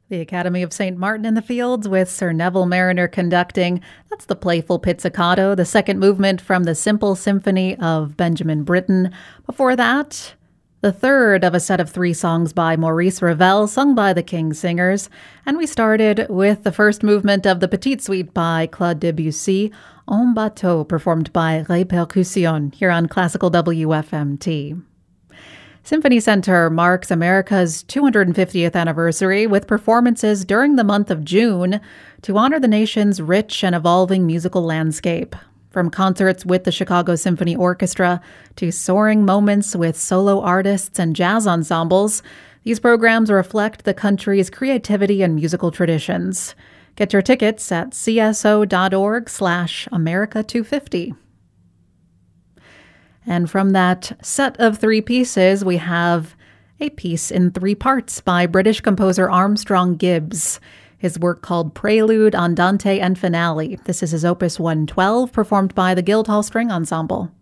The Academy of St. Martin in the Fields with Sir Neville Marriner conducting. That's the Playful Pizzicato, the second movement from the Simple Symphony of Benjamin Britten. Before that, the third of a set of 3 songs by Maurice Ravel, sung by the King Singers. And we started with the first movement of the Petite Suite by Claude Debussy, En Bateau, performed by Répercussions, here on Classical WFMT. Symphony Center marks America's 250th anniversary with performances during the month of June to honor the nation's rich and evolving musical landscape. From concerts with the Chicago Symphony Orchestra to soaring moments with solo artists and jazz ensembles, these programs reflect the country's creativity and musical traditions. Get your tickets at cso.org/America250. And from that set of 3 pieces, we have a piece in 3 parts by British composer Armstrong Gibbs. His work called Prelude, Andante, and Finale. This is his opus 112, performed by the Guildhall String Ensemble.